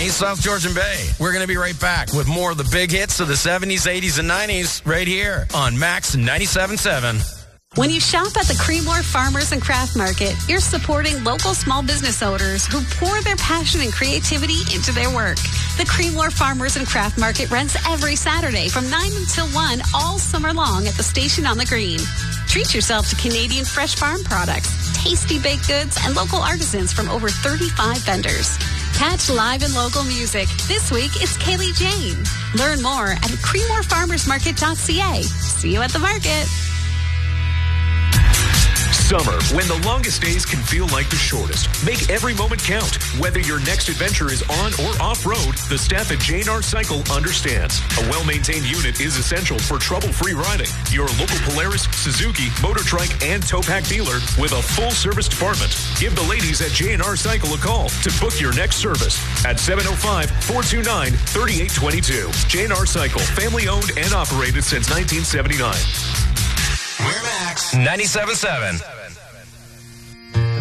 Hey, South Georgian Bay. We're going to be right back with more of the big hits of the 70s, 80s, and 90s right here on Max 97.7. When you shop at the Creedmoor Farmers and Craft Market, you're supporting local small business owners who pour their passion and creativity into their work. The Creedmoor Farmers and Craft Market runs every Saturday from 9 until 1 all summer long at the station on the green. Treat yourself to Canadian fresh farm products, tasty baked goods, and local artisans from over 35 vendors. Catch live and local music. This week, it's Kaylee Jane. Learn more at creedmoorfarmersmarket.ca. See you at the market. Summer, when the longest days can feel like the shortest. Make every moment count. Whether your next adventure is on or off-road, the staff at J&R Cycle understands. A well-maintained unit is essential for trouble-free riding. Your local Polaris, Suzuki, Motor-Trike, and Topac dealer with a full-service department. Give the ladies at J&R Cycle a call to book your next service at 705-429-3822. J&R Cycle, family-owned and operated since 1979. We're Max 97.7.